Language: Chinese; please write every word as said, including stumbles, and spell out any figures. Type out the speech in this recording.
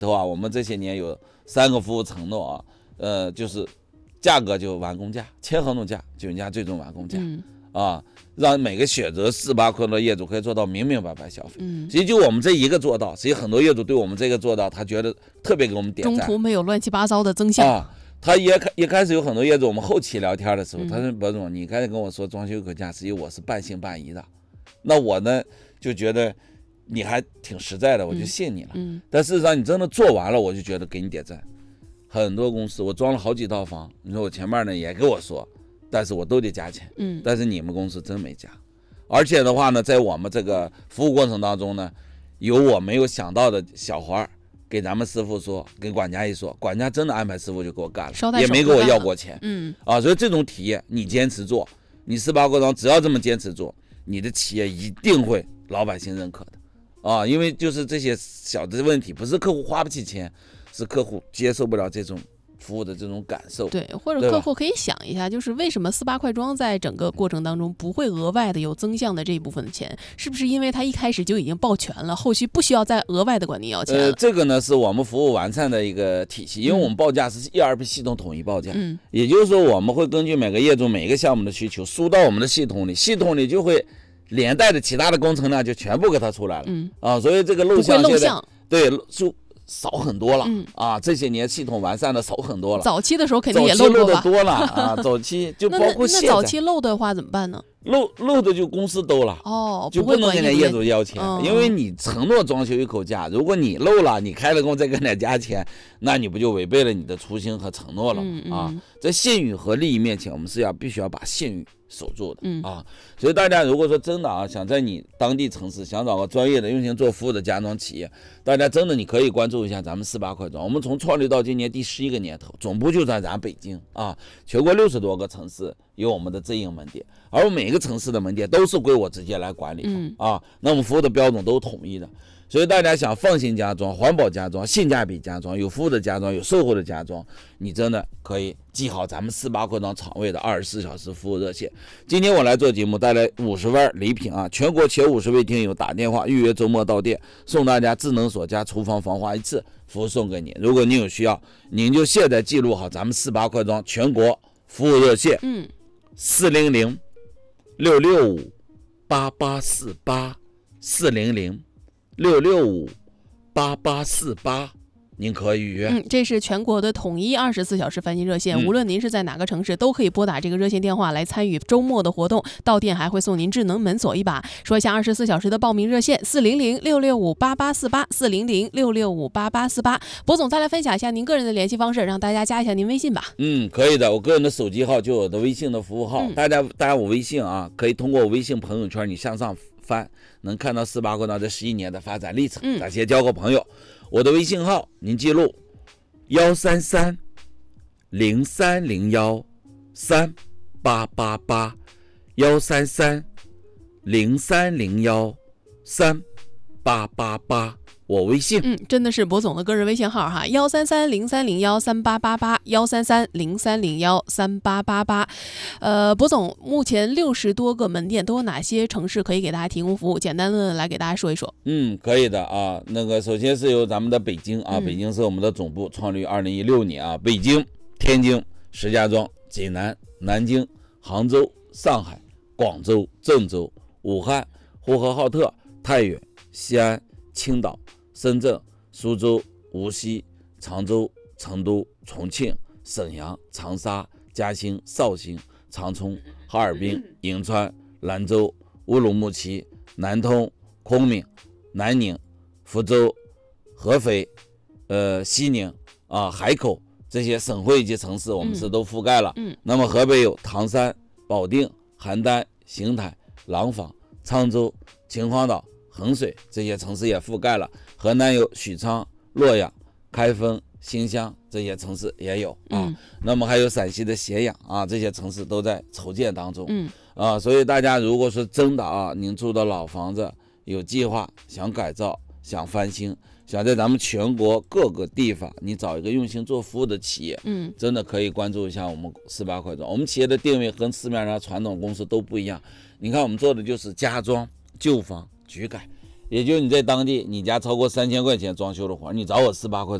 的话，我们这些年有三个服务承诺啊，呃，就是价格就完工价，签合同价就人家最终完工价、嗯、啊，让每个选择四八快乐的业主可以做到明明白白消费。嗯，其实就我们这一个做到，其实很多业主对我们这个做到，他觉得特别给我们点赞， 中途没有乱七八糟的增项啊。 他也一开始有很多业主，我们后期聊天的时候，他说：“博总，你刚才跟我说装修可价，实际我是半信半疑的。那我呢就觉得你还挺实在的，我就信你了。嗯嗯、但事实上你真的做完了，我就觉得给你点赞。很多公司我装了好几套房，你说我前面呢也跟我说，但是我都得加钱。嗯，但是你们公司真没加，而且的话呢，在我们这个服务过程当中呢，有我没有想到的小花。”给咱们师傅说，给管家一说，管家真的安排师傅就给我干了，也没给我要过钱。嗯啊，所以这种体验你坚持做，你四八过装只要这么坚持做，你的企业一定会老百姓认可的啊，因为就是这些小的问题，不是客户花不起钱，是客户接受不了这种服务的这种感受。 对，或者客户可以想一下，就是为什么四八快装在整个过程当中不会额外的有增项的这一部分的钱，是不是因为他一开始就已经报全了，后续不需要再额外的管您要钱了？ 呃，这个呢是我们服务完善的一个体系，因为我们报价是 E R P 系统统一报价，嗯，也就是说我们会根据每个业主每个项目的需求输到我们的系统里，系统里就会连带的其他的工程量就全部给它出来了，嗯啊，所以这个漏项现在对就少很多了、嗯、啊！这些年系统完善的少很多了。 早期的时候肯定也漏过吧？ 早期漏的多了啊！早期就包括现在。 那, 那早期漏的话怎么办呢？ 漏漏的就公司兜了哦，就不能跟人家业主要钱、嗯，因为你承诺装修一口价，如果你漏了，你开了工再跟人家加钱，那你不就违背了你的初心和承诺了、嗯嗯、啊？在信誉和利益面前，我们是要必须要把信誉守住的、嗯、啊。所以大家如果说真的啊，想在你当地城市想找个专业的用心做服务的家装企业，大家真的你可以关注一下咱们四八快装。我们从创立到今年第十一个年头，总部就在咱北京啊，全国六十多个城市有我们的直营门店，而每一个城市的门店都是归我直接来管理、嗯、啊。那我们服务的标准都是统一的。所以大家想放心家装、环保家装、性价比家装、有服务的家装、有售后的家装，你真的可以记好咱们四八快装厂位的二十四小时服务热线。今天我来做节目，带来五十份礼品啊！全国前五十位听友打电话预约周末到店，送大家智能锁加厨房防滑一次，服务送给您。如果您有需要，您就现在记录好咱们四八快装全国服务热线，嗯，四零零六六五八八四八四零零。六六五八八四八，您可以预约。 嗯，这是全国的统一二十四小时翻新热线、嗯，无论您是在哪个城市，都可以拨打这个热线电话来参与周末的活动。到店还会送您智能门锁一把。说一下二十四小时的报名热线：四零零六六五八八四八，四零零六六五八八四八。博总再来分享一下您个人的联系方式，让大家加一下您微信吧。 嗯，可以的，我个人的手机号就有我的微信的服务号，嗯、大家大家我微信啊，可以通过我微信朋友圈，你向上翻能看到四八快装这十一年的发展历程，感谢交个朋友。嗯、我的微信号您记录幺三三零三零幺三八八八，幺三三零三零幺三八八八。我微信， 嗯，真的是博总的个人微信号哈，幺三三零三零幺三八八八，幺三三零三零幺三八八八。呃，博总目前六十多个门店都有哪些城市可以给大家提供服务？简单的来给大家说一说。 嗯，可以的啊。那个首先是由咱们的北京啊，嗯、北京是我们的总部，创立于二零一六年啊。北京、天津、石家庄、济南、南京、杭州、上海、广州、郑州、武汉、呼和浩特、太原、西安、青岛、深圳、苏州、无锡、常州、成都、重庆、沈阳、长沙、嘉兴、绍兴、长春、哈尔滨、银川、兰州、乌鲁木齐、南通、昆明、南宁、福州、合肥、呃西宁啊、海口这些省会级城市，我们是都覆盖了。嗯，那么河北有唐山、保定、邯郸、邢台、廊坊、沧州、秦皇岛、衡水这些城市也覆盖了。河南有许昌、洛阳、开封、新乡这些城市也有啊、嗯，那么还有陕西的咸阳啊，这些城市都在筹建当中。嗯啊，所以大家如果说真的啊，您住的老房子有计划想改造、想翻新、想在咱们全国各个地方你找一个用心做服务的企业，嗯，真的可以关注一下我们四八快装。我们企业的定位跟市面上传统公司都不一样，你看我们做的就是家装、旧房、局改。 也就你在当地你家超过三千块钱装修的活，你找我四八块。